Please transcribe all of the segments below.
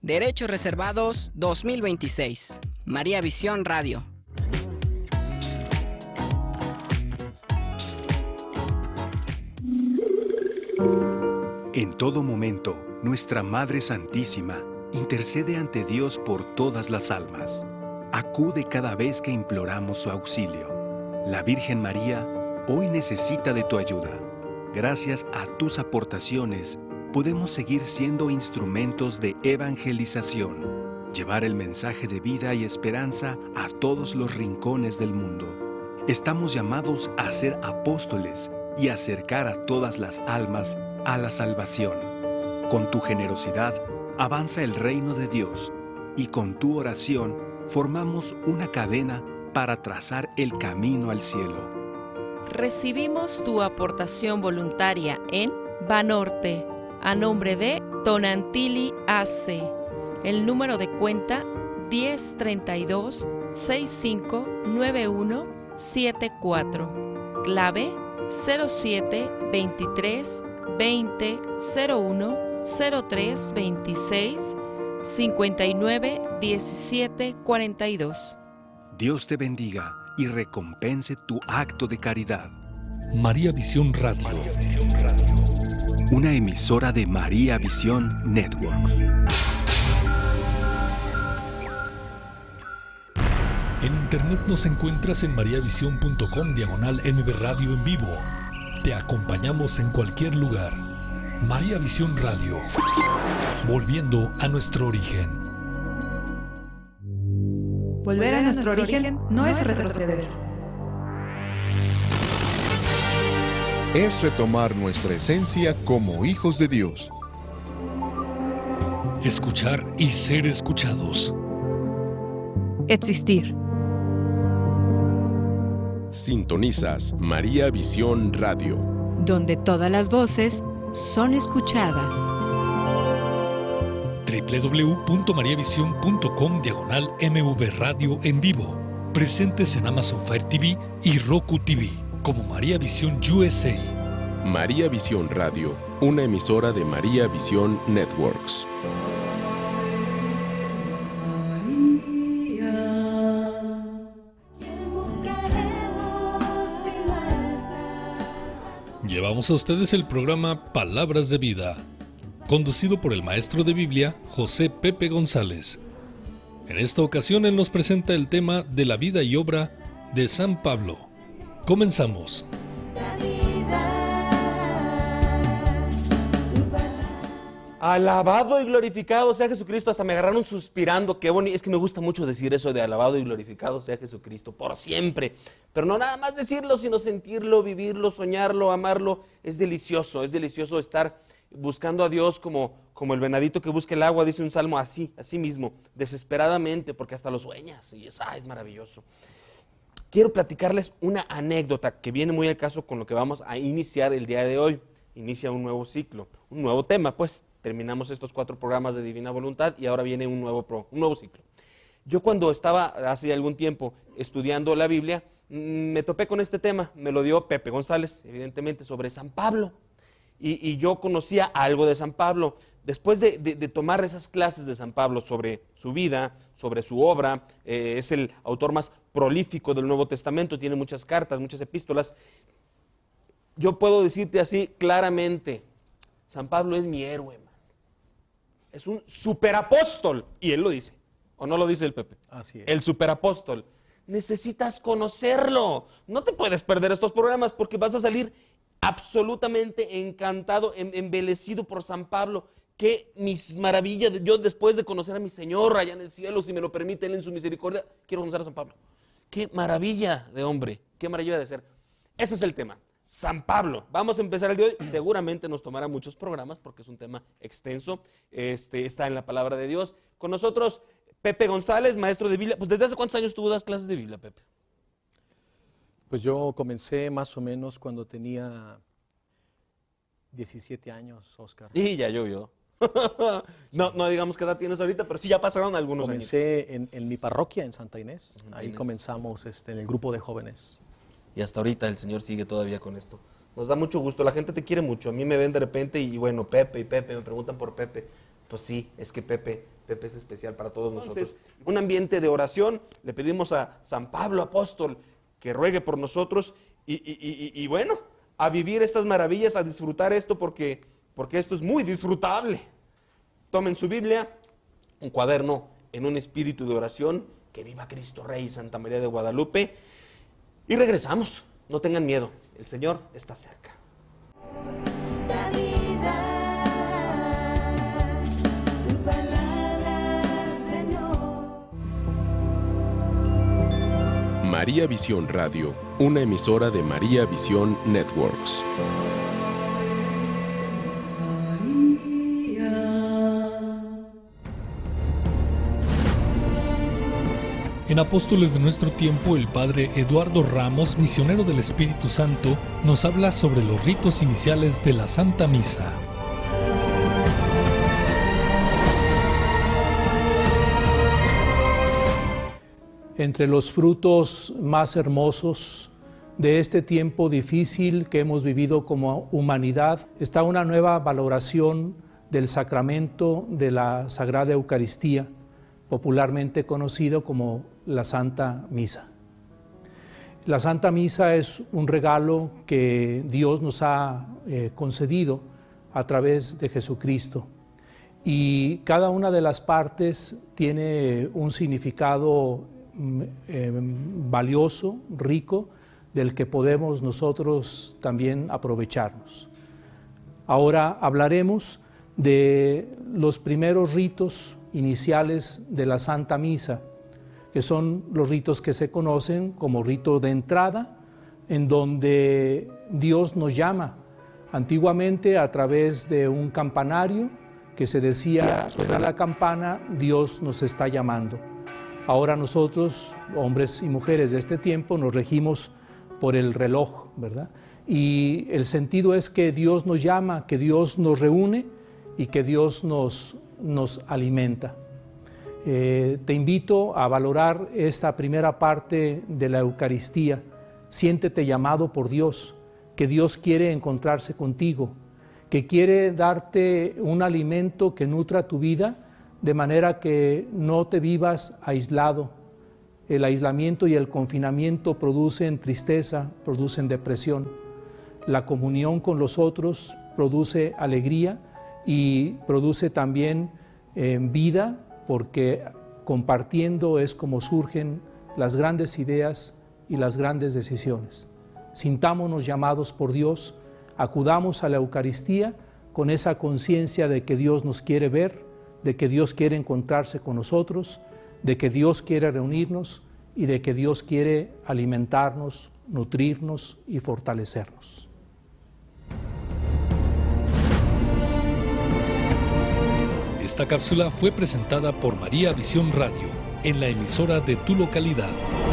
Derechos Reservados 2026. María Visión Radio. En todo momento, nuestra Madre Santísima intercede ante Dios por todas las almas. Acude cada vez que imploramos su auxilio. La Virgen María hoy necesita de tu ayuda. Gracias a tus aportaciones, podemos seguir siendo instrumentos de evangelización, llevar el mensaje de vida y esperanza a todos los rincones del mundo. Estamos llamados a ser apóstoles y acercar a todas las almas a la salvación. Con tu generosidad, avanza el reino de Dios y con tu oración formamos una cadena para trazar el camino al cielo. Recibimos tu aportación voluntaria en Banorte, a nombre de Tonantili AC. El número de cuenta 1032-659174. Clave 0723 20 01 03 26 59 17 42. Dios te bendiga y recompense tu acto de caridad. María Visión Radio. Una emisora de María Visión Network. En internet nos encuentras en mariavision.com/MB Radio en vivo. Te acompañamos en cualquier lugar. María Visión Radio. Volviendo a nuestro origen. Volver a nuestro origen no es retroceder. Es retomar nuestra esencia como hijos de Dios. Escuchar y ser escuchados. Existir. Sintonizas María Visión Radio, donde todas las voces son escuchadas. www.mariavision.com/MV Radio en vivo. Presentes en Amazon Fire TV y Roku TV como María Visión USA. María Visión Radio, una emisora de María Visión Networks. Llevamos a ustedes el programa Palabras de Vida, conducido por el maestro de Biblia, José Pepe González. En esta ocasión él nos presenta el tema de la vida y obra de San Pablo. Comenzamos. Alabado y glorificado sea Jesucristo. Hasta me agarraron suspirando. Qué bonito. Es que me gusta mucho decir eso de alabado y glorificado sea Jesucristo por siempre. Pero no nada más decirlo, sino sentirlo, vivirlo, soñarlo, amarlo. Es delicioso estar buscando a Dios como el venadito que busca el agua, dice un salmo así mismo, desesperadamente, porque hasta lo sueñas. Y es maravilloso. Quiero platicarles una anécdota que viene muy al caso con lo que vamos a iniciar el día de hoy. Inicia un nuevo ciclo, un nuevo tema, pues. Terminamos estos 4 programas de Divina Voluntad y ahora viene un nuevo ciclo. Yo cuando estaba hace algún tiempo estudiando la Biblia, me topé con este tema, me lo dio Pepe González, evidentemente, sobre San Pablo. Y yo conocía algo de San Pablo. Después de tomar esas clases de San Pablo sobre su vida, sobre su obra, es el autor más prolífico del Nuevo Testamento, tiene muchas cartas, muchas epístolas. Yo puedo decirte así claramente, San Pablo es mi héroe, man. Es un superapóstol, y él lo dice, ¿o no lo dice el Pepe? Así es. El superapóstol. Necesitas conocerlo. No te puedes perder estos programas porque vas a salir absolutamente encantado, embelecido por San Pablo. Qué mis maravillas, yo después de conocer a mi Señor allá en el cielo, si me lo permite Él en su misericordia, quiero conocer a San Pablo. Qué maravilla de hombre, qué maravilla de ser. Ese es el tema. San Pablo. Vamos a empezar el día de hoy. Seguramente nos tomará muchos programas porque es un tema extenso. Está en la palabra de Dios. Con nosotros, Pepe González, maestro de Biblia. Pues, ¿desde hace cuántos años tú das clases de Biblia, Pepe? Pues yo comencé más o menos cuando tenía 17 años, Oscar. Y ya llovió. No digamos qué edad tienes ahorita, pero sí ya pasaron algunos años. Comencé en mi parroquia, en Santa Inés. Ahí comenzamos en el grupo de jóvenes. Y hasta ahorita el Señor sigue todavía con esto. Nos da mucho gusto, la gente te quiere mucho. A mí me ven de repente y bueno, Pepe, me preguntan por Pepe. pues sí, es que Pepe es especial para todos nosotros. Un ambiente de oración, le pedimos a San Pablo Apóstol que ruegue por nosotros y bueno, a vivir estas maravillas, a disfrutar esto porque esto es muy disfrutable. Tomen su Biblia, un cuaderno en un espíritu de oración, que viva Cristo Rey, Santa María de Guadalupe, y regresamos. No tengan miedo, el Señor está cerca. María Visión Radio, una emisora de María Visión Networks. En Apóstoles de nuestro tiempo, el padre Eduardo Ramos, misionero del Espíritu Santo, nos habla sobre los ritos iniciales de la Santa Misa. Entre los frutos más hermosos de este tiempo difícil que hemos vivido como humanidad está una nueva valoración del sacramento de la Sagrada Eucaristía, popularmente conocido como la Santa Misa. La Santa Misa es un regalo que Dios nos ha concedido a través de Jesucristo, y cada una de las partes tiene un significado valioso, rico, del que podemos nosotros también aprovecharnos. Ahora hablaremos de los primeros ritos iniciales de la Santa Misa, que son los ritos que se conocen como rito de entrada, en donde Dios nos llama. Antiguamente, a través de un campanario que se decía: suena la campana, Dios nos está llamando. Ahora nosotros, hombres y mujeres de este tiempo, nos regimos por el reloj, ¿verdad? Y el sentido es que Dios nos llama, que Dios nos reúne y que Dios nos alimenta. Te invito a valorar esta primera parte de la Eucaristía. Siéntete llamado por Dios, que Dios quiere encontrarse contigo, que quiere darte un alimento que nutra tu vida, de manera que no te vivas aislado. El aislamiento y el confinamiento producen tristeza, producen depresión. La comunión con los otros produce alegría y produce también vida, porque compartiendo es como surgen las grandes ideas y las grandes decisiones. Sintámonos llamados por Dios, acudamos a la Eucaristía con esa conciencia de que Dios nos quiere ver, de que Dios quiere encontrarse con nosotros, de que Dios quiere reunirnos y de que Dios quiere alimentarnos, nutrirnos y fortalecernos. Esta cápsula fue presentada por María Visión Radio, en la emisora de tu localidad.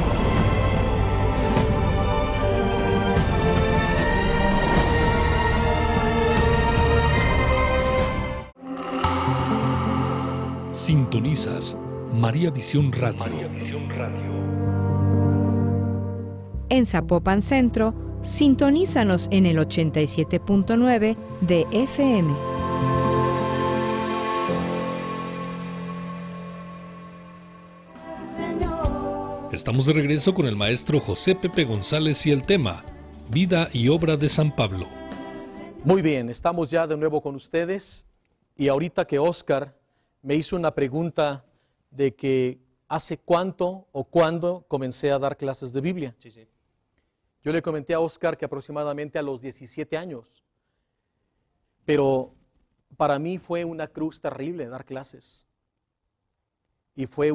Sintonizas María Visión Radio. En Zapopan Centro, sintonízanos en el 87.9 de FM. Estamos de regreso con el maestro José Pepe González y el tema Vida y obra de San Pablo. Muy bien, estamos ya de nuevo con ustedes, y ahorita que Oscar me hizo una pregunta de que hace cuánto o cuándo comencé a dar clases de Biblia. Sí. Yo le comenté a Oscar que aproximadamente a los 17 años, pero para mí fue una cruz terrible dar clases. Y fue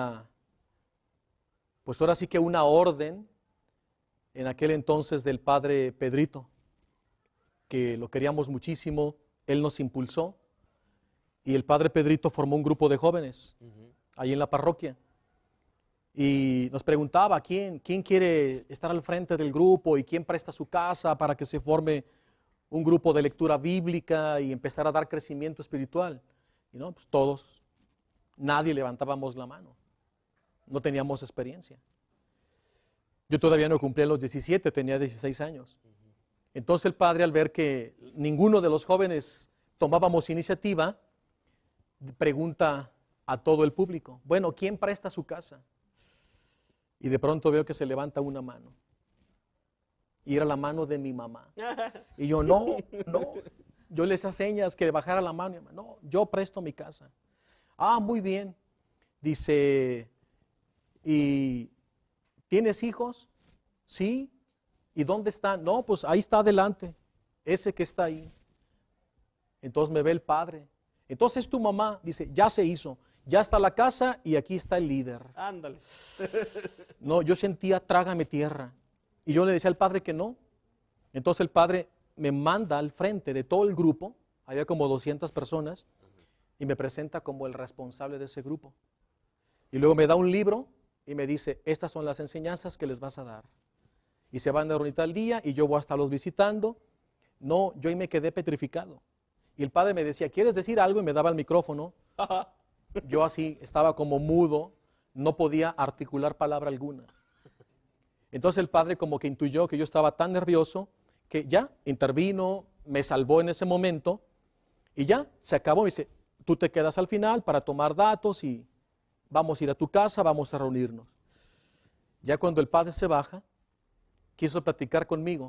pues ahora sí que una orden en aquel entonces del padre Pedrito, que lo queríamos muchísimo, él nos impulsó. Y el padre Pedrito formó un grupo de jóvenes ahí en la parroquia. Y nos preguntaba quién quiere estar al frente del grupo y quién presta su casa para que se forme un grupo de lectura bíblica y empezar a dar crecimiento espiritual. Y no, pues todos, nadie levantábamos la mano. No teníamos experiencia. Yo todavía no cumplía los 17, tenía 16 años. Entonces el padre, al ver que ninguno de los jóvenes tomábamos iniciativa, pregunta a todo el público, bueno, ¿quién presta su casa? Y de pronto veo que se levanta una mano. Y era la mano de mi mamá. Y yo, no. Yo les hacía señas que bajara la mano. No, yo presto mi casa. Ah, muy bien. Dice, ¿y tienes hijos? Sí. ¿Y dónde están? No, pues ahí está adelante. Ese que está ahí. Entonces me ve el padre. Entonces tu mamá dice, ya se hizo. Ya está la casa y aquí está el líder. Ándale. No, yo sentía trágame tierra. Y yo le decía al padre que no. Entonces el padre me manda al frente de todo el grupo, había como 200 personas, y me presenta como el responsable de ese grupo. Y luego me da un libro y me dice, estas son las enseñanzas que les vas a dar. Y se van a reunir tal día y yo voy a estarlos visitando. No, yo ahí me quedé petrificado. Y el padre me decía, ¿quieres decir algo? Y me daba el micrófono. Yo así estaba como mudo, no podía articular palabra alguna. Entonces el padre como que intuyó que yo estaba tan nervioso que ya intervino, me salvó en ese momento y ya se acabó. Me dice, tú te quedas al final para tomar datos y vamos a ir a tu casa, vamos a reunirnos. Ya cuando el padre se baja, quiso platicar conmigo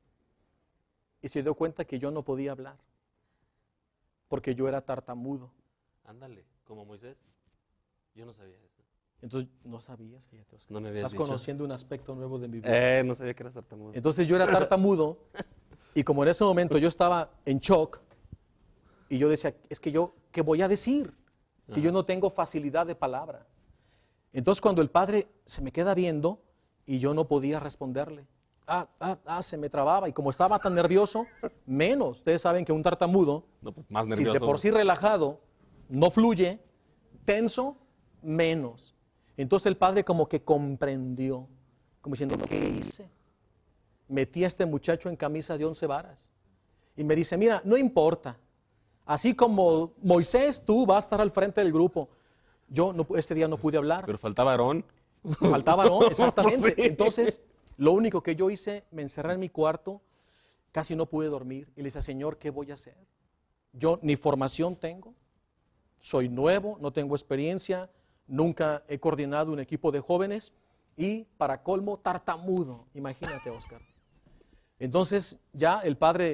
y se dio cuenta que yo no podía hablar porque yo era tartamudo. Ándale, como Moisés. Yo no sabía eso. Entonces, no sabías, fíjate, Oscar. No me habías Estás dicho. conociendo un aspecto nuevo de mi vida. No sabía que eras tartamudo. Entonces yo era tartamudo y como en ese momento yo estaba en shock y yo decía, es que yo, ¿qué voy a decir? Si yo no tengo facilidad de palabra. Entonces cuando el padre se me queda viendo y yo no podía responderle. Se me trababa y como estaba tan nervioso, menos. Ustedes saben que un tartamudo, No, pues más si nervioso. de por sí relajado, no fluye, tenso, menos. Entonces el padre como que comprendió, como diciendo, ¿qué hice? Metí a este muchacho en camisa de 11 varas. Y me dice, mira, no importa. Así como Moisés, tú vas a estar al frente del grupo. Yo este día no pude hablar. Pero faltaba Aarón. Faltaba Aarón, exactamente. Sí. Entonces, lo único que yo hice, me encerré en mi cuarto, casi no pude dormir. Y le decía, Señor, ¿qué voy a hacer? Yo ni formación tengo, soy nuevo, no tengo experiencia, nunca he coordinado un equipo de jóvenes y, para colmo, tartamudo. Imagínate, Oscar. Entonces, ya el padre